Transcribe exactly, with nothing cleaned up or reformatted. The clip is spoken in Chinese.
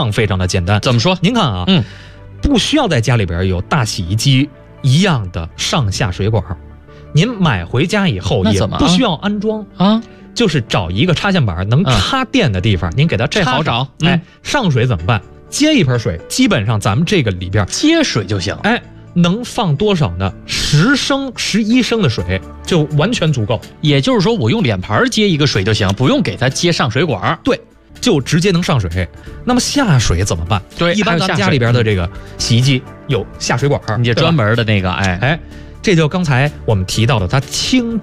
常非常的简单。 怎么说？ 您看啊， 嗯， 不需要在家里边有大洗衣机一样的上下水管，您买回家以后也不需要安装啊， 就是找一个插线板能插电的地方，嗯、您给它这好找。 嗯、哎，上水怎么办？接一盆水，基本上咱们这个里边接水就行。 哎，能放多少呢？十升、十一升的水就完全足够。 也就是说，我用脸盘接一个水就行，不用给它接上水管。 对，就直接能上水。那么下水怎么办？ 对， 一般咱们家里边的这个洗衣机有下水管， 你这专门的那个，哎哎，这就刚才我们提到的，它清